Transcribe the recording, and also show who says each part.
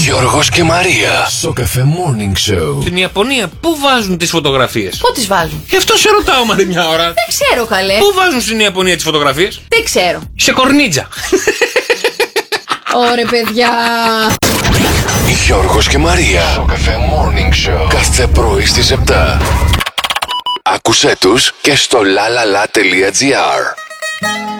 Speaker 1: Γιώργος και Μαρία. Σοκαφέ Morning Show.
Speaker 2: Στην Ιαπωνία πού βάζουν τις φωτογραφίες?
Speaker 3: Πού τις βάζουν?
Speaker 2: Γι' αυτό σε ρωτάω, Μαρία, μια ώρα.
Speaker 3: Δεν ξέρω, καλέ.
Speaker 2: Πού βάζουν στην Ιαπωνία τις φωτογραφίες?
Speaker 3: Δεν ξέρω.
Speaker 2: Σε κορνίτζα.
Speaker 3: Ωρε, παιδιά.
Speaker 1: Γιώργος και Μαρία. Σοκαφέ Morning Show. Κάθε πρωί στις 7. Άκουσέ τους και στο lalala.gr.